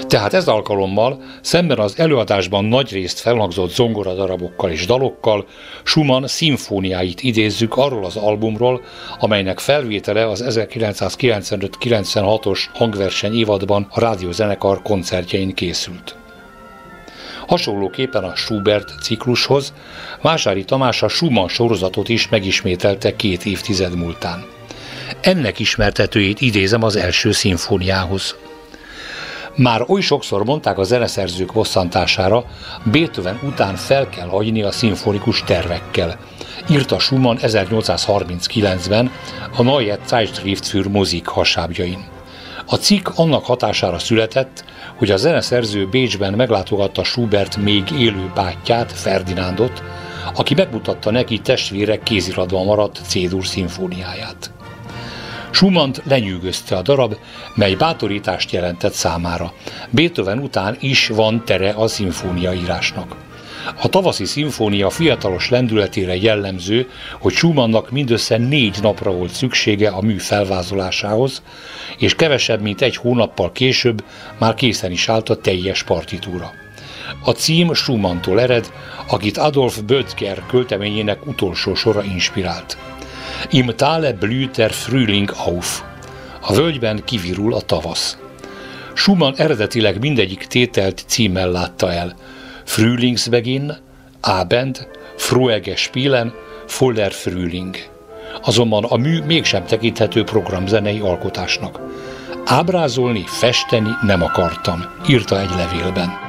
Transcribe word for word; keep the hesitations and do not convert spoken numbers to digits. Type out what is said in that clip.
Tehát ez alkalommal szemben az előadásban nagyrészt felhangzott zongoradarabokkal és dalokkal Schumann szimfóniáit idézzük arról az albumról, amelynek felvétele az ezerkilencszázkilencvenöt kilencvenhatos hangverseny évadban a rádiózenekar koncertjein készült. Hasonlóképpen a Schubert ciklushoz Vásári Tamás a Schumann sorozatot is megismételte két évtized múltán. Ennek ismertetőjét idézem az első szimfóniához. Már oly sokszor mondták a zeneszerzők bosszantására, Beethoven után fel kell hagyni a szimfonikus tervekkel, írta Schumann ezernyolcszázharminckilencben a Neue Zeitschrift für Musik hasábjain. A cikk annak hatására született, hogy a zeneszerző Bécsben meglátogatta Schubert még élő bátyját, Ferdinándot, aki megmutatta neki testvére kéziratban maradt C-dur szimfóniáját. Schumannt lenyűgözte a darab, mely bátorítást jelentett számára. Beethoven után is van tere a szimfóniaírásnak. A tavaszi szimfónia fiatalos lendületére jellemző, hogy Schumannnak mindössze négy napra volt szüksége a mű felvázolásához, és kevesebb, mint egy hónappal később már készen is állt a teljes partitúra. A cím Schumanntól ered, akit Adolf Böttger költeményének utolsó sora inspirált. Im Tale blüht der Frühling auf. A völgyben kivirul a tavasz. Schumann eredetileg mindegyik tételt címmel látta el. Frühlingsbeginn, Abend, Frohe Spielen, Voller Frühling. Azonban a mű mégsem tekinthető programzenei alkotásnak. Ábrázolni, festeni nem akartam, írta egy levélben.